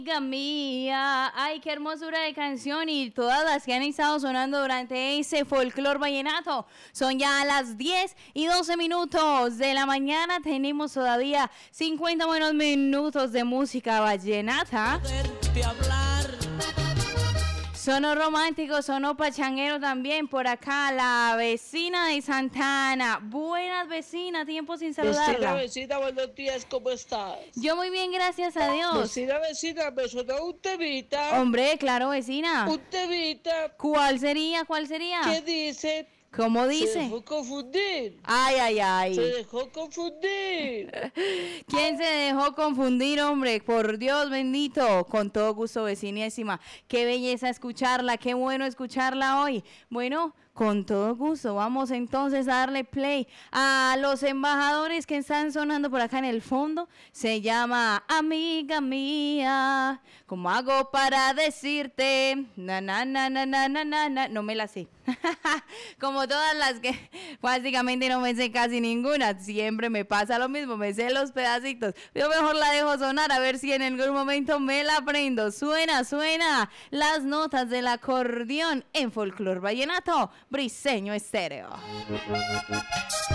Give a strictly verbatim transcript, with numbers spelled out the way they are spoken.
Amiga mía, ay, qué hermosura de canción y todas las que han estado sonando durante ese folclor vallenato. Son ya las diez y doce minutos de la mañana. Tenemos todavía cincuenta buenos minutos de música vallenata. Poderte hablar. Sonó romántico, sonó pachanguero también. Por acá la vecina de Santana. Buenas, vecina, tiempo sin saludarla. Vecina, vecina, buenos días, ¿cómo estás? Yo muy bien, gracias a Dios. Vecina, vecina, me sonó un temita. Hombre, claro, vecina. Un temita. ¿Cuál sería? ¿Cuál sería? ¿Qué dice? ¿Cómo Se dice? dejó confundir. Ay, ay, ay. Se dejó confundir. ¿Quién se dejó confundir, hombre? Por Dios bendito. Con todo gusto, vecinísima. Qué belleza escucharla, qué bueno escucharla hoy. Bueno, con todo gusto. Vamos entonces a darle play a los embajadores que están sonando por acá en el fondo. Se llama Amiga Mía. ¿Cómo hago para decirte? Na, na, na, na, na, na, na, na. No me la sé. Como todas las que básicamente no me sé casi ninguna. Siempre me pasa lo mismo, me sé los pedacitos. Yo mejor la dejo sonar a ver si en algún momento me la aprendo. Suena, suena las notas del acordeón en folclor vallenato briseño estéreo.